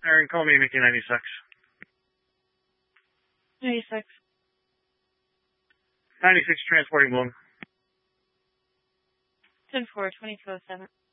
Aaron, call me Mickey 96. 96. 96 transporting balloon. 10-4, 2207.